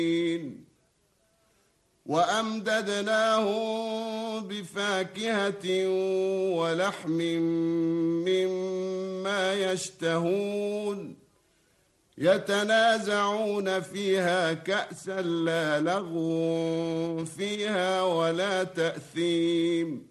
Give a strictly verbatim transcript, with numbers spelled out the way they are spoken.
وأمددناهم بفاكهة ولحم مما يشتهون يتنازعون فيها كأسا لا لغو فيها ولا تأثيم